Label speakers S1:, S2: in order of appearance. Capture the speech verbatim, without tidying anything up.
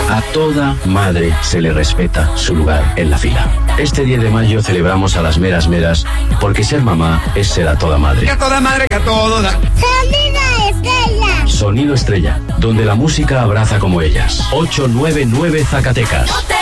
S1: A toda madre se le respeta su lugar en la fila. Este diez de mayo celebramos a las meras meras, porque ser mamá es ser a toda madre.
S2: Que a toda madre, que a toda.
S3: Sonido Estrella.
S1: Sonido Estrella, donde la música abraza como ellas. ocho nueve nueve Zacatecas.